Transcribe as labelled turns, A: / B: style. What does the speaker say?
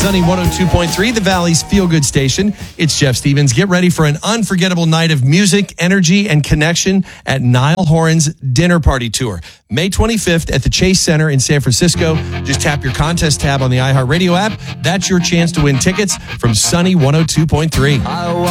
A: Sunny 102.3, the Valley's feel-good station. It's Jeff Stevens. Get ready for an unforgettable night of music, energy, and connection at Niall Horan's Dinner Party Tour. May 25th at the Chase Center in San Francisco. Just tap your contest tab on the iHeartRadio app. That's your chance to win tickets from Sunny 102.3.